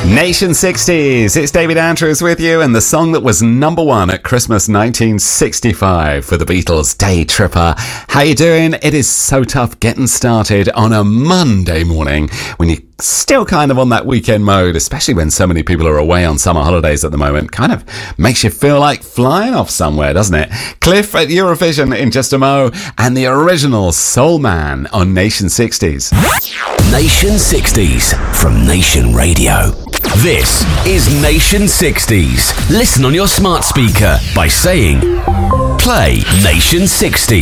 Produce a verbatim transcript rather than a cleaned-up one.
Nation sixties, it's David Andrews with you, and the song that was number one at Christmas nineteen sixty-five for the Beatles, Day Tripper. How you doing? It is so tough getting started on a Monday morning when you're still kind of on that weekend mode, especially when so many people are away on summer holidays at the moment. Kind of makes you feel like flying off somewhere, doesn't it? Cliff at Eurovision in just a mo, and the original Soul Man on Nation sixties. Nation sixties from Nation Radio. This is Nation sixties. Listen on your smart speaker by saying, play Nation sixties.